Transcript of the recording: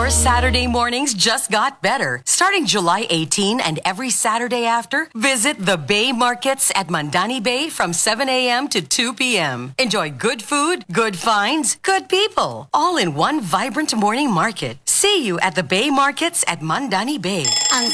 Your Saturday mornings just got better. Starting July 18 and every Saturday after, visit the Bay Markets at Mandani Bay from 7 a.m. to 2 p.m. Enjoy good food, good finds, good people, all in one vibrant morning market. See you at the Bay Markets at Mandani Bay. Ang